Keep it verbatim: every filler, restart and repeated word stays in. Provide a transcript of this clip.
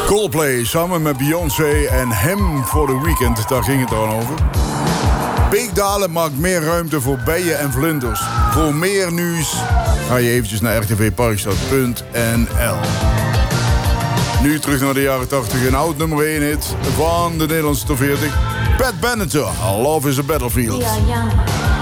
Coldplay samen met Beyoncé en Hem for the Weekend. Daar ging het dan over. Beekdalen maakt meer ruimte voor bijen en vlinders. Voor meer nieuws ga je eventjes naar r t v parkstad punt n l. Nu terug naar de jaren tachtig. Een oud nummer één hit van de Nederlandse top veertig. Pat Benatar, Love is a Battlefield. We are young.